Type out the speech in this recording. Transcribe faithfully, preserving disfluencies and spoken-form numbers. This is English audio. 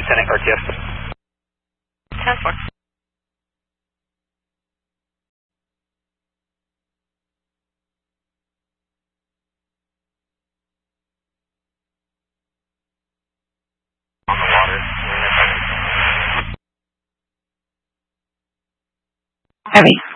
Lieutenant Garcia. ten four. On the water. Heavy.